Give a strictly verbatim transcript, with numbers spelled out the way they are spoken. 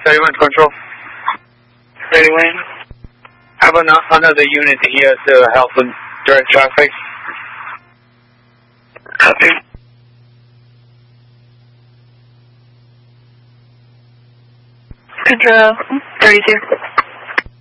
thirty-one control. thirty-one. Have an, another unit here to help with direct traffic. Copy. Control thirty-two.